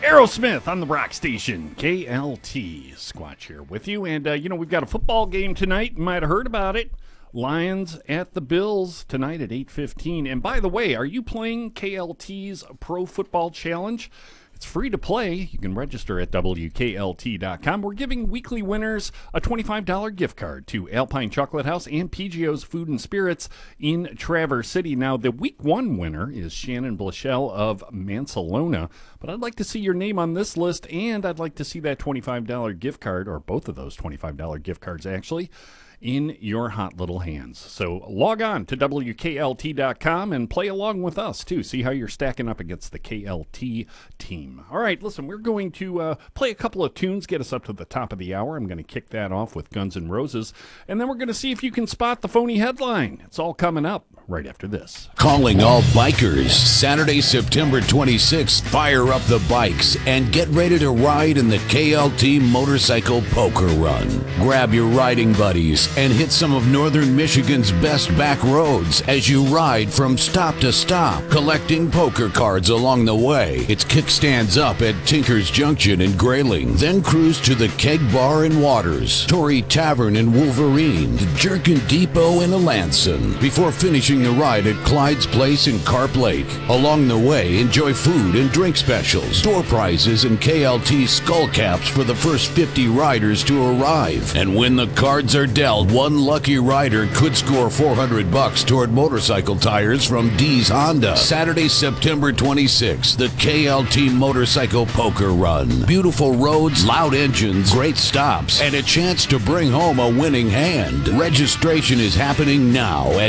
Aerosmith on the Rock Station, KLT. Squatch here with you. And, we've got a football game tonight. You might have heard about it. Lions at the Bills tonight at 8:15. And by the way, are you playing KLT's Pro Football Challenge? It's free to play. You can register at WKLT.com. We're giving weekly winners a $25 gift card to Alpine Chocolate House and PGO's Food and Spirits in Traverse City. Now, the week one winner is Shannon Blachelle of Mansalona. But I'd like to see your name on this list, and I'd like to see that $25 gift card, or both of those $25 gift cards, actually, in your hot little hands. So log on to WKLT.com and play along with us, too. See how you're stacking up against the KLT team. All right, listen, we're going to play a couple of tunes, get us up to the top of the hour. I'm going to kick that off with Guns N' Roses, and then we're going to see if you can spot the phony headline. It's all coming up right after this. Calling all bikers. Saturday, September 26th, fire up the bikes and get ready to ride in the KLT Motorcycle Poker Run. Grab your riding buddies and hit some of Northern Michigan's best back roads as you ride from stop to stop, collecting poker cards along the way. It's kickstands up at Tinker's Junction in Grayling, then cruise to the Keg Bar in Waters, Torrey Tavern in Wolverine, to Jerkin Depot in Alanson, before finishing the ride at Clyde's Place in Carp Lake. Along the way, enjoy food and drink specials, door prizes, and KLT skull caps for the first 50 riders to arrive. And when the cards are dealt, one lucky rider could score $400 toward motorcycle tires from D's Honda. Saturday, September 26th, the KLT Motorcycle Poker Run. Beautiful roads, loud engines, great stops, and a chance to bring home a winning hand. Registration is happening now at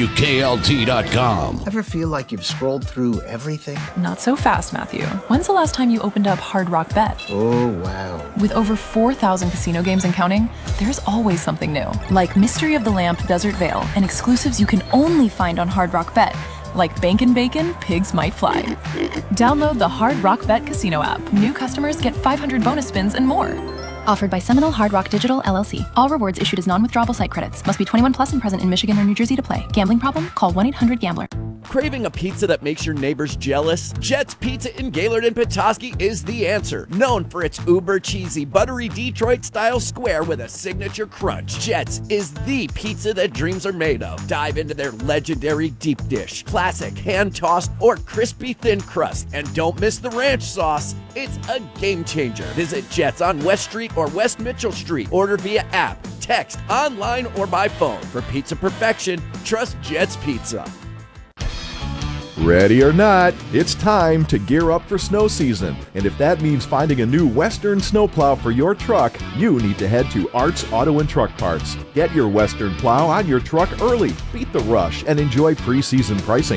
WKLT.com. Ever feel like you've scrolled through everything? Not so fast, Matthew. When's the last time you opened up Hard Rock Bet? Oh, wow. With over 4,000 casino games and counting, there's always something new. Like Mystery of the Lamp Desert Vale and exclusives you can only find on Hard Rock Bet. Like Bankin' Bacon, Pigs Might Fly. Download the Hard Rock Bet Casino app. New customers get 500 bonus spins and more. Offered by Seminole Hard Rock Digital, LLC. All rewards issued as non-withdrawable site credits. Must be 21 plus and present in Michigan or New Jersey to play. Gambling problem? Call 1-800-GAMBLER. Craving a pizza that makes your neighbors jealous? Jet's Pizza in Gaylord and Petoskey is the answer. Known for its uber cheesy, buttery Detroit-style square with a signature crunch, Jet's is the pizza that dreams are made of. Dive into their legendary deep dish, classic, hand-tossed, or crispy thin crust. And don't miss the ranch sauce. It's a game changer. Visit Jet's on West Street or West Mitchell Street. Order via app, text, online, or by phone. For pizza perfection, trust Jet's Pizza. Ready or not, it's time to gear up for snow season. And if that means finding a new Western snowplow for your truck, you need to head to Arts Auto and Truck Parts. Get your Western plow on your truck early, beat the rush, and enjoy pre-season pricing.